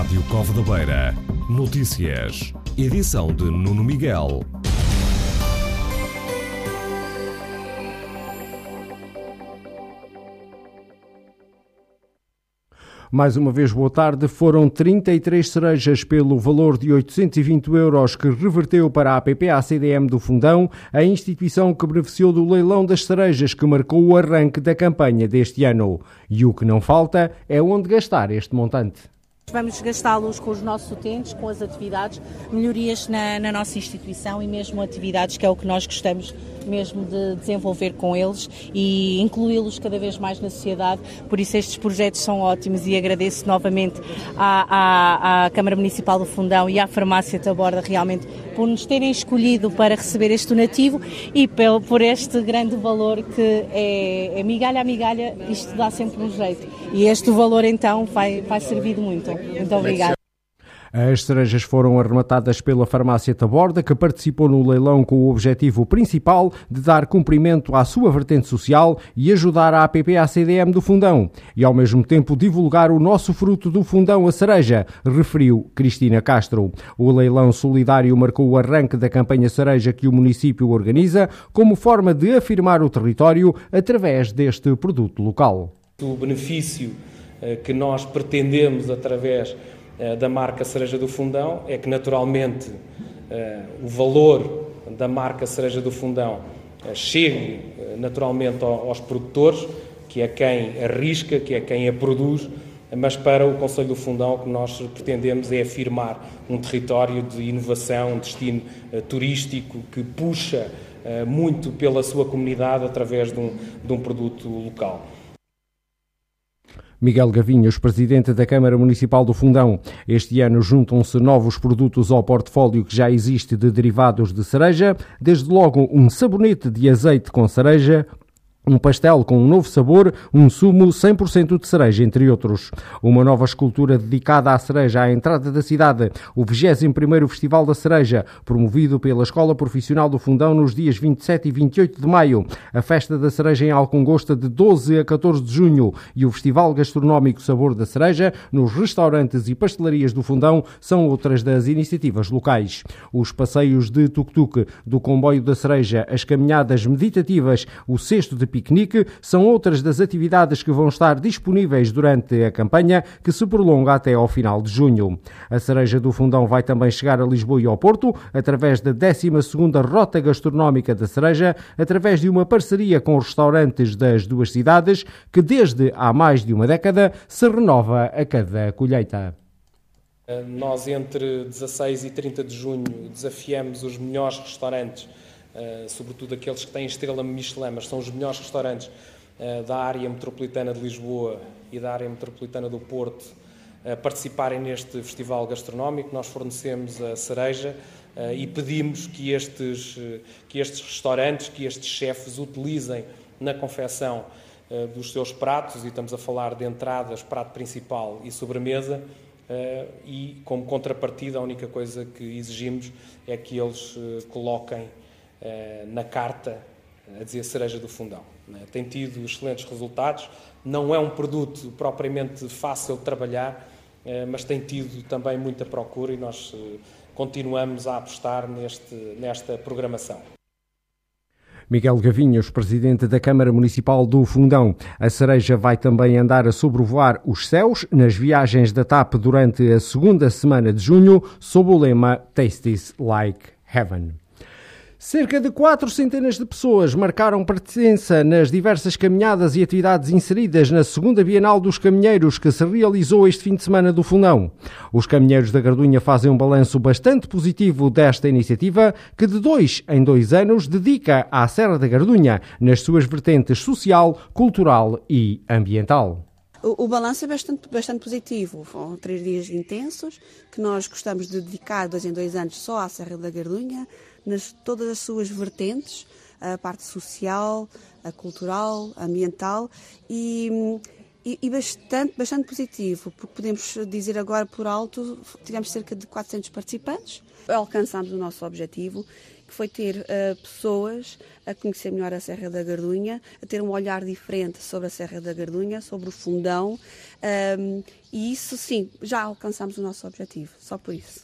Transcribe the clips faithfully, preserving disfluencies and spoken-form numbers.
Rádio Cova da Beira. Notícias. Edição de Nuno Miguel. Mais uma vez, boa tarde. Foram trinta e três cerejas pelo valor de oitocentos e vinte euros que reverteu para a A P P A C D M do Fundão, a instituição que beneficiou do leilão das cerejas que marcou o arranque da campanha deste ano. E o que não falta é onde gastar este montante. Vamos gastá-los com os nossos utentes, com as atividades, melhorias na, na nossa instituição e mesmo atividades que é o que nós gostamos mesmo de desenvolver com eles e incluí-los cada vez mais na sociedade. Por isso estes projetos são ótimos e agradeço novamente à, à, à Câmara Municipal do Fundão e à Farmácia Taborda realmente por nos terem escolhido para receber este donativo e por, por este grande valor que é, é migalha a migalha, isto dá sempre um jeito. E este valor então vai, vai servir muito. Muito obrigada. As cerejas foram arrematadas pela Farmácia Taborda, que participou no leilão com o objetivo principal de dar cumprimento à sua vertente social e ajudar a A P P A C D M do Fundão. E ao mesmo tempo divulgar o nosso fruto do Fundão, a cereja, referiu Cristina Castro. O leilão solidário marcou o arranque da campanha cereja que o município organiza, como forma de afirmar o território através deste produto local. O benefício que nós pretendemos através da marca Cereja do Fundão é que naturalmente o valor da marca Cereja do Fundão chegue naturalmente aos produtores, que é quem arrisca, que é quem a produz, mas para o Concelho do Fundão o que nós pretendemos é afirmar um território de inovação, um destino turístico que puxa muito pela sua comunidade através de um, de um produto local. Miguel Gavinhas, presidente da Câmara Municipal do Fundão. Este ano juntam-se novos produtos ao portfólio que já existe de derivados de cereja, desde logo um sabonete de azeite com cereja, um pastel com um novo sabor, um sumo cem por cento de cereja, entre outros. Uma nova escultura dedicada à cereja à entrada da cidade, o vigésimo primeiro Festival da Cereja, promovido pela Escola Profissional do Fundão nos dias vinte e sete e vinte e oito de maio, a Festa da Cereja em Alcongosta de doze a catorze de junho e o Festival Gastronómico Sabor da Cereja nos restaurantes e pastelarias do Fundão são outras das iniciativas locais. Os passeios de tuk-tuk do Comboio da Cereja, as caminhadas meditativas, o cesto de piquenique são outras das atividades que vão estar disponíveis durante a campanha, que se prolonga até ao final de junho. A Cereja do Fundão vai também chegar a Lisboa e ao Porto, através da décima segunda Rota Gastronómica da Cereja, através de uma parceria com os restaurantes das duas cidades, que desde há mais de uma década se renova a cada colheita. Nós, entre dezasseis e trinta de junho, desafiamos os melhores restaurantes, Uh, sobretudo aqueles que têm estrela Michelin, mas são os melhores restaurantes uh, da área metropolitana de Lisboa e da área metropolitana do Porto, a uh, participarem neste festival gastronómico. Nós fornecemos a cereja uh, e pedimos que estes, uh, que estes restaurantes, que estes chefes utilizem na confecção uh, dos seus pratos, e estamos a falar de entradas, prato principal e sobremesa, uh, e como contrapartida a única coisa que exigimos é que eles uh, coloquem na carta a dizer Cereja do Fundão. Tem tido excelentes resultados, não é um produto propriamente fácil de trabalhar, mas tem tido também muita procura e nós continuamos a apostar neste, nesta programação. Miguel Gavinhas, presidente da Câmara Municipal do Fundão. A cereja vai também andar a sobrevoar os céus nas viagens da TAP durante a segunda semana de junho, sob o lema Tastes Like Heaven. Cerca de quatro centenas de pessoas marcaram presença nas diversas caminhadas e atividades inseridas na segunda Bienal dos Caminheiros que se realizou este fim de semana do Fundão. Os caminheiros da Gardunha fazem um balanço bastante positivo desta iniciativa que de dois em dois anos dedica à Serra da Gardunha nas suas vertentes social, cultural e ambiental. O, o balanço é bastante, bastante positivo. Foram três dias intensos que nós gostamos de dedicar dois em dois anos só à Serra da Gardunha, nas todas as suas vertentes, a parte social, a cultural, a ambiental e, e, e bastante, bastante positivo, porque podemos dizer agora por alto, tivemos cerca de quatrocentos participantes, alcançámos o nosso objetivo que foi ter uh, pessoas a conhecer melhor a Serra da Gardunha, a ter um olhar diferente sobre a Serra da Gardunha, sobre o Fundão, um, e isso sim, já alcançamos o nosso objetivo, só por isso.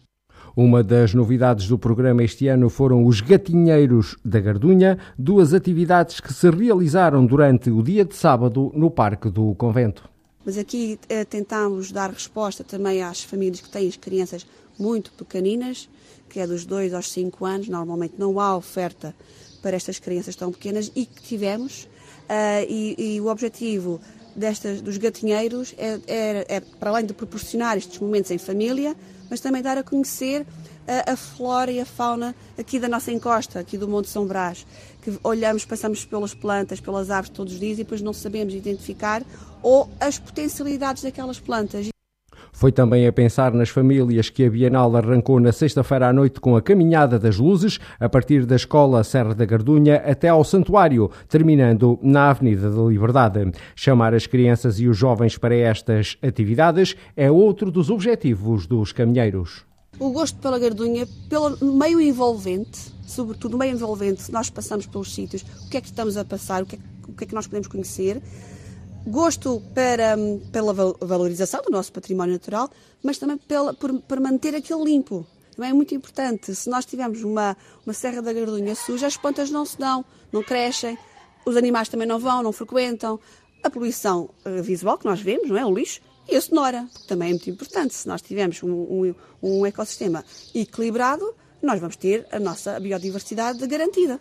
Uma das novidades do programa este ano foram os Gatinheiros da Gardunha, duas atividades que se realizaram durante o dia de sábado no Parque do Convento. Mas aqui eh, tentámos dar resposta também às famílias que têm as crianças muito pequeninas, que é dos dois aos cinco anos, normalmente não há oferta para estas crianças tão pequenas e que tivemos, uh, e, e o objetivo destas, dos gatinheiros é, é, é, para além de proporcionar estes momentos em família, mas também dar a conhecer a, a flora e a fauna aqui da nossa encosta, aqui do Monte São Brás, que olhamos, passamos pelas plantas, pelas árvores todos os dias e depois não sabemos identificar ou as potencialidades daquelas plantas. Foi também a pensar nas famílias que a Bienal arrancou na sexta-feira à noite com a Caminhada das Luzes, a partir da Escola Serra da Gardunha até ao Santuário, terminando na Avenida da Liberdade. Chamar as crianças e os jovens para estas atividades é outro dos objetivos dos caminheiros. O gosto pela Gardunha, pelo meio envolvente, sobretudo meio envolvente, se nós passamos pelos sítios, o que é que estamos a passar, o que é que, o que, é que nós podemos conhecer. Gosto para, pela valorização do nosso património natural, mas também pela, por, por manter aquilo limpo. Também é muito importante. Se nós tivermos uma, uma Serra da Gardunha suja, as plantas não se dão, não crescem, os animais também não vão, não frequentam. A poluição visual que nós vemos, não é? O lixo, e a sonora, que também é muito importante. Se nós tivermos um, um, um ecossistema equilibrado, nós vamos ter a nossa biodiversidade garantida.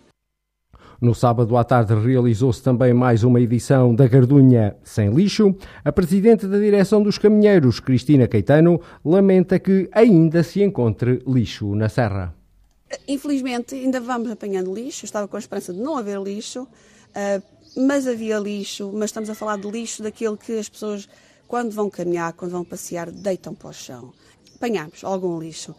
No sábado à tarde realizou-se também mais uma edição da Gardunha Sem Lixo. A presidente da direção dos caminheiros, Cristina Caetano, lamenta que ainda se encontre lixo na serra. Infelizmente ainda vamos apanhando lixo. Eu estava com a esperança de não haver lixo, mas havia lixo. Mas estamos a falar de lixo daquele que as pessoas, quando vão caminhar, quando vão passear, deitam para o chão. Apanhamos algum lixo.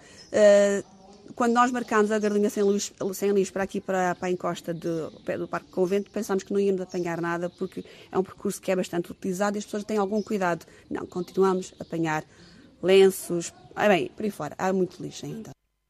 Quando nós marcámos a Gardunha sem lixo, sem lixo para aqui, para, para a encosta de, do Parque do Convento, pensámos que não íamos apanhar nada, porque é um percurso que é bastante utilizado e as pessoas têm algum cuidado. Não, continuamos a apanhar lenços, ah, bem, por aí fora, há muito lixo ainda.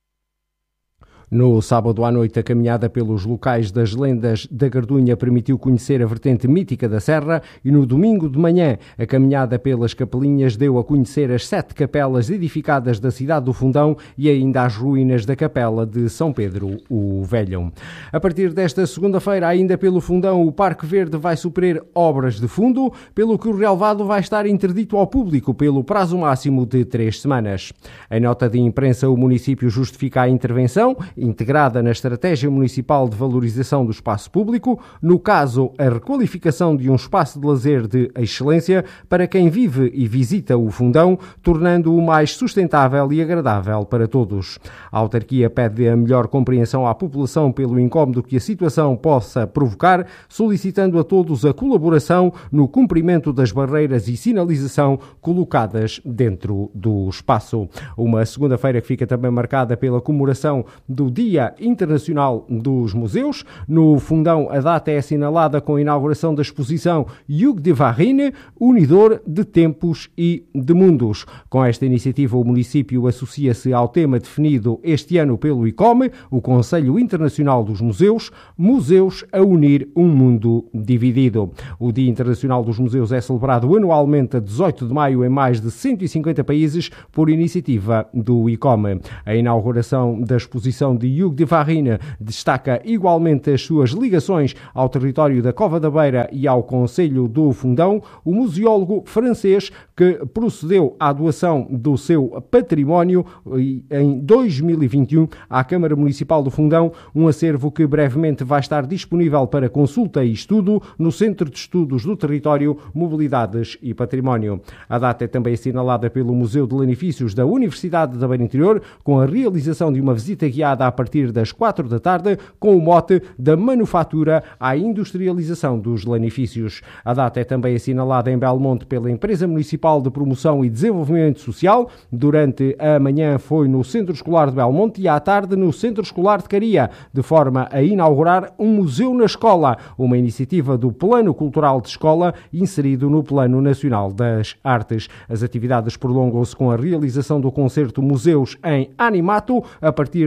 No sábado à noite, a caminhada pelos locais das lendas da Gardunha permitiu conhecer a vertente mítica da serra e no domingo de manhã, a caminhada pelas capelinhas deu a conhecer as sete capelas edificadas da cidade do Fundão e ainda as ruínas da capela de São Pedro o Velho. A partir desta segunda-feira, ainda pelo Fundão, o Parque Verde vai sofrer obras de fundo, pelo que o relvado vai estar interdito ao público pelo prazo máximo de três semanas. Em nota de imprensa, o município justifica a intervenção integrada na Estratégia Municipal de Valorização do Espaço Público, no caso, a requalificação de um espaço de lazer de excelência para quem vive e visita o Fundão, tornando-o mais sustentável e agradável para todos. A autarquia pede a melhor compreensão à população pelo incómodo que a situação possa provocar, solicitando a todos a colaboração no cumprimento das barreiras e sinalização colocadas dentro do espaço. Uma segunda-feira que fica também marcada pela comemoração do Dia Internacional dos Museus. No Fundão, a data é assinalada com a inauguração da exposição Yug de Varrine, unidor de tempos e de mundos. Com esta iniciativa, o município associa-se ao tema definido este ano pelo ICOME, o Conselho Internacional dos Museus, Museus a unir um mundo dividido. O Dia Internacional dos Museus é celebrado anualmente a dezoito de maio em mais de cento e cinquenta países por iniciativa do ICOME. A inauguração da exposição de Yug de Varrine destaca igualmente as suas ligações ao território da Cova da Beira e ao Conselho do Fundão. O museólogo francês que procedeu à doação do seu património em dois mil e vinte e um à Câmara Municipal do Fundão, um acervo que brevemente vai estar disponível para consulta e estudo no Centro de Estudos do Território, Mobilidades e Património. A data é também assinalada pelo Museu de Lanifícios da Universidade da Beira Interior, com a realização de uma visita guiada a partir das quatro da tarde, com o mote da manufatura à industrialização dos lanifícios. A data é também assinalada em Belmonte pela Empresa Municipal de Promoção e Desenvolvimento Social. Durante a manhã foi no Centro Escolar de Belmonte e à tarde no Centro Escolar de Caria, de forma a inaugurar um museu na escola, uma iniciativa do Plano Cultural de Escola inserido no Plano Nacional das Artes. As atividades prolongam-se com a realização do concerto Museus em Animato a partir das sete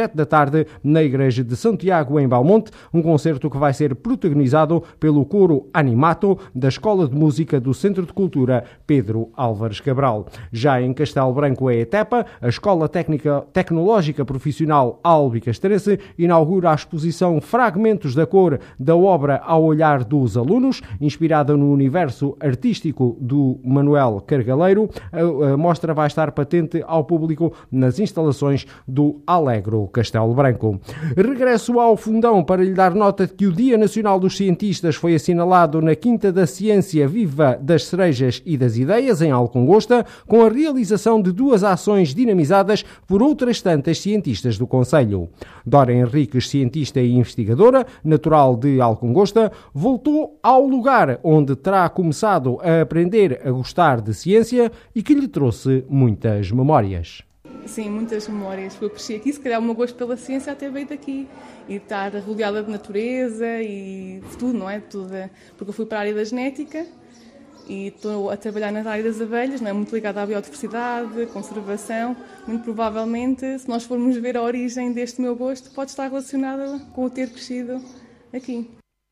sete da tarde, na Igreja de Santiago, em Belmonte, um concerto que vai ser protagonizado pelo coro Animato da Escola de Música do Centro de Cultura Pedro Álvares Cabral. Já em Castelo Branco, em Etepa, a Escola Técnica Tecnológica Profissional Albi Castrense inaugura a exposição Fragmentos da Cor da obra ao olhar dos alunos, inspirada no universo artístico do Manuel Cargaleiro. A mostra vai estar patente ao público nas instalações do Alegro Castelo Branco. Regresso ao Fundão para lhe dar nota de que o Dia Nacional dos Cientistas foi assinalado na Quinta da Ciência Viva das Cerejas e das Ideias, em Alcongosta, com a realização de duas ações dinamizadas por outras tantas cientistas do Conselho. Dora Henriques, cientista e investigadora, natural de Alcongosta, voltou ao lugar onde terá começado a aprender a gostar de ciência e que lhe trouxe muitas memórias. Sim, muitas memórias. Eu cresci aqui, se calhar o meu gosto pela ciência até veio daqui. E estar rodeada de natureza e de tudo, não é? De tudo. Porque eu fui para a área da genética e estou a trabalhar na área das abelhas, não é? Muito ligada à biodiversidade, conservação. Muito provavelmente, se nós formos ver a origem deste meu gosto, pode estar relacionada com o ter crescido aqui.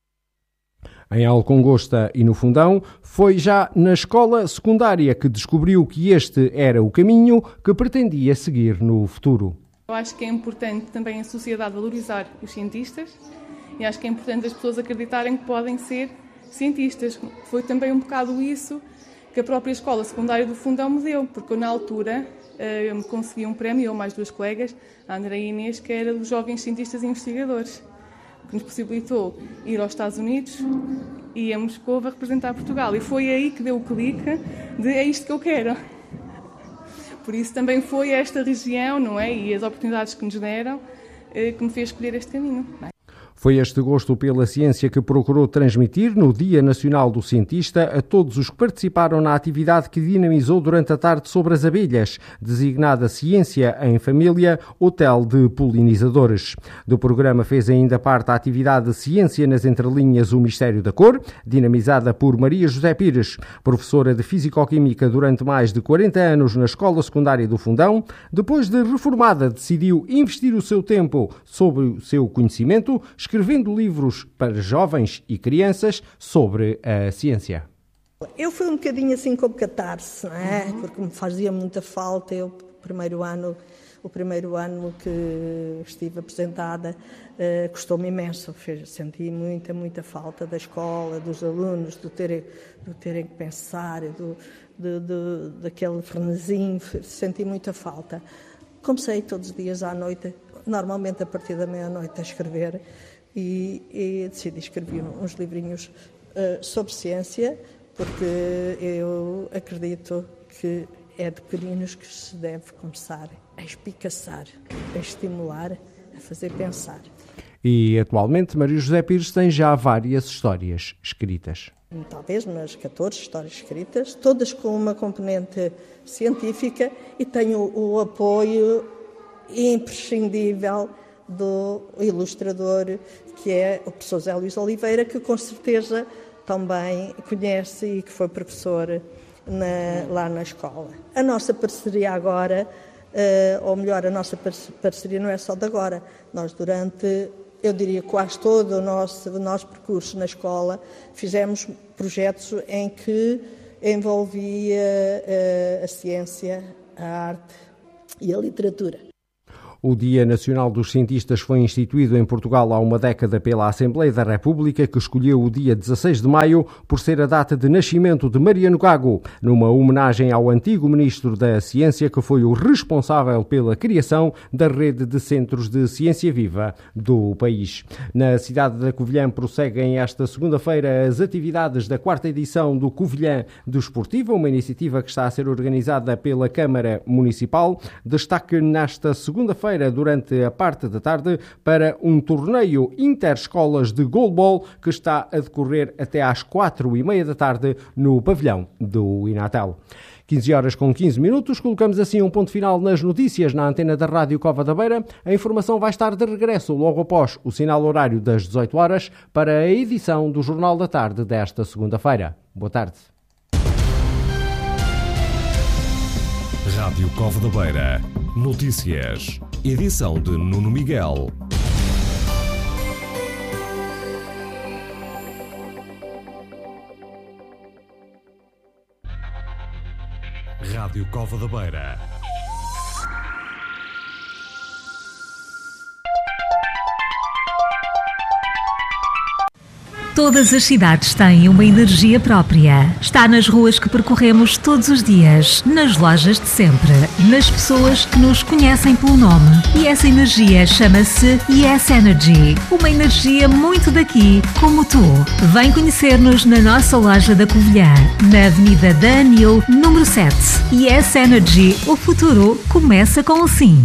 Em Alcongosta e no Fundão, foi já na escola secundária que descobriu que este era o caminho que pretendia seguir no futuro. Eu acho que é importante também a sociedade valorizar os cientistas e acho que é importante as pessoas acreditarem que podem ser cientistas. Foi também um bocado isso que a própria escola secundária do Fundão me deu, porque eu, na altura, eu consegui um prémio, eu mais duas colegas, a André e a Inês, que era dos Jovens Cientistas e Investigadores, que nos possibilitou ir aos Estados Unidos e a Moscou a representar Portugal. E foi aí que deu o clique de é isto que eu quero. Por isso também foi esta região, não é? E as oportunidades que nos deram que me fez escolher este caminho. Foi este gosto pela ciência que procurou transmitir no Dia Nacional do Cientista a todos os que participaram na atividade que dinamizou durante a tarde sobre as abelhas, designada Ciência em Família, Hotel de Polinizadores. Do programa fez ainda parte a atividade Ciência nas Entrelinhas, o Mistério da Cor, dinamizada por Maria José Pires, professora de Físico-Química durante mais de quarenta anos na Escola Secundária do Fundão. Depois de reformada, decidiu investir o seu tempo sobre o seu conhecimento, escrevendo livros para jovens e crianças sobre a ciência. Eu fui um bocadinho assim como catarse, não é? Porque me fazia muita falta. Eu, primeiro ano, o primeiro ano que estive apresentada, uh, custou-me imenso. Fez, senti muita, muita falta da escola, dos alunos, de terem, de terem que pensar, do, de, de, daquele frenesim. Senti muita falta. Comecei todos os dias à noite, normalmente a partir da meia-noite, a escrever. E, e decidi escrever uns livrinhos uh, sobre ciência, porque eu acredito que é de pequeninos que se deve começar a espicaçar, a estimular, a fazer pensar. E atualmente Maria José Pires tem já várias histórias escritas. Talvez umas catorze histórias escritas, todas com uma componente científica, e tenho o apoio imprescindível do ilustrador, que é o professor Zé Luís Oliveira, que com certeza também conhece e que foi professor na, lá na escola. A nossa parceria agora, uh, ou melhor, a nossa parceria não é só de agora. Nós durante, eu diria quase todo o nosso, o nosso percurso na escola, fizemos projetos em que envolvia uh, a ciência, a arte e a literatura. O Dia Nacional dos Cientistas foi instituído em Portugal há uma década pela Assembleia da República, que escolheu o dia dezasseis de maio por ser a data de nascimento de Mariano Gago, numa homenagem ao antigo Ministro da Ciência, que foi o responsável pela criação da rede de centros de ciência viva do país. Na cidade da Covilhã prosseguem esta segunda-feira as atividades da quarta edição do Covilhã Desportivo, uma iniciativa que está a ser organizada pela Câmara Municipal. Destaque nesta segunda-feira, durante a parte da tarde, para um torneio interescolas de goalball que está a decorrer até às quatro e meia da tarde no pavilhão do Inatel. quinze horas com quinze minutos, colocamos assim um ponto final nas notícias na antena da Rádio Cova da Beira. A informação vai estar de regresso logo após o sinal horário das dezoito horas para a edição do Jornal da Tarde desta segunda-feira. Boa tarde. Rádio Cova da Beira. Notícias. edição de Nuno Miguel. Rádio Cova da Beira. Todas as cidades têm uma energia própria. Está nas ruas que percorremos todos os dias, nas lojas de sempre, nas pessoas que nos conhecem pelo nome. E essa energia chama-se Yes Energy. Uma energia muito daqui, como tu. Vem conhecer-nos na nossa loja da Covilhã, na Avenida da Anil, número sete. Yes Energy. O futuro começa com o sim.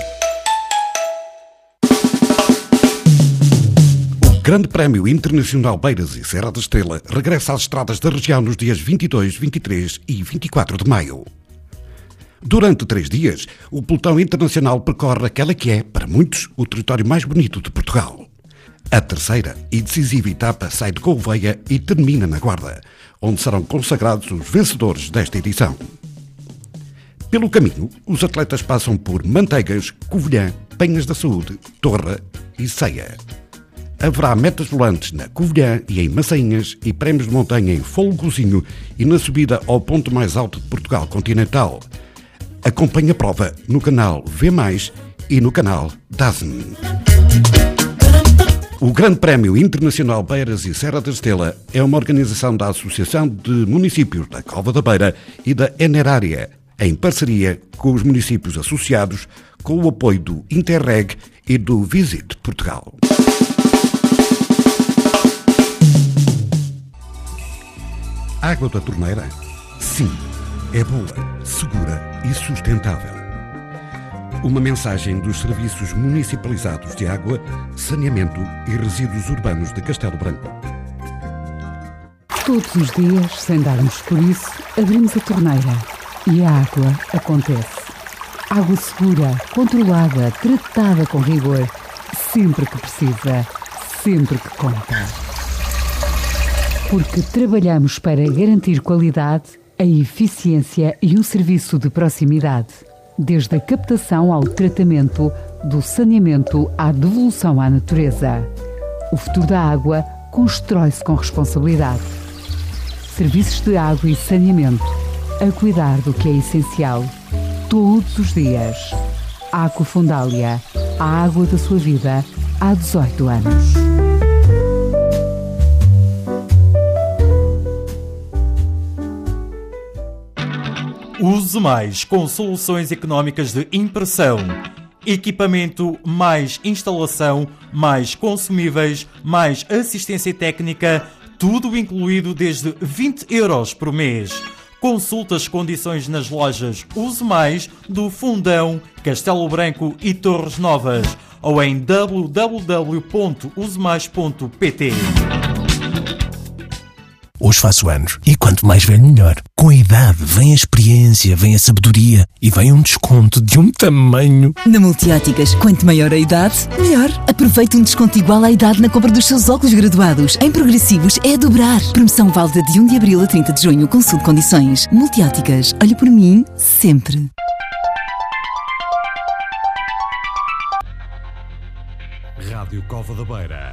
Grande Prémio Internacional Beiras e Serra da Estrela regressa às estradas da região nos dias vinte e dois, vinte e três e vinte e quatro de maio. Durante três dias, o pelotão internacional percorre aquela que é, para muitos, o território mais bonito de Portugal. A terceira e decisiva etapa sai de Gouveia e termina na Guarda, onde serão consagrados os vencedores desta edição. Pelo caminho, os atletas passam por Manteigas, Covilhã, Penhas da Saúde, Torre e Ceia. Haverá metas volantes na Covilhã e em Massainhas e prémios de montanha em Folgozinho e na subida ao ponto mais alto de Portugal continental. Acompanhe a prova no canal V mais, e no canal Dazen. O Grande Prémio Internacional Beiras e Serra da Estrela é uma organização da Associação de Municípios da Cova da Beira e da Enerária, em parceria com os municípios associados, com o apoio do Interreg e do Visit Portugal. Água da torneira? Sim, é boa, segura e sustentável. Uma mensagem dos Serviços Municipalizados de Água, Saneamento e Resíduos Urbanos de Castelo Branco. Todos os dias, sem darmos por isso, abrimos a torneira e a água acontece. Água segura, controlada, tratada com rigor, sempre que precisa, sempre que conta. Porque trabalhamos para garantir qualidade, a eficiência e um serviço de proximidade. Desde a captação ao tratamento, do saneamento à devolução à natureza. O futuro da água constrói-se com responsabilidade. Serviços de água e saneamento, a cuidar do que é essencial, todos os dias. Água Fundália, a água da sua vida, há dezoito anos. Use Mais com soluções económicas de impressão, equipamento, mais instalação, mais consumíveis, mais assistência técnica, tudo incluído desde vinte euros por mês. Consulte as condições nas lojas Use Mais do Fundão, Castelo Branco e Torres Novas ou em w w w ponto use mais ponto p t. Hoje faço anos e quanto mais velho melhor. Com a idade vem a experiência, vem a sabedoria e vem um desconto de um tamanho. Na Multióticas, quanto maior a idade, melhor. Aproveite um desconto igual à idade na compra dos seus óculos graduados. Em progressivos é a dobrar. Promoção válida de um de abril a trinta de junho. Consulte condições. Multióticas, olhe por mim sempre. Rádio Cova da Beira.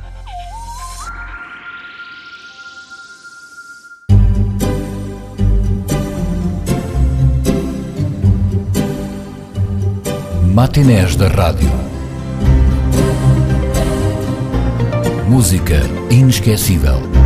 Matinés da Rádio. Música inesquecível.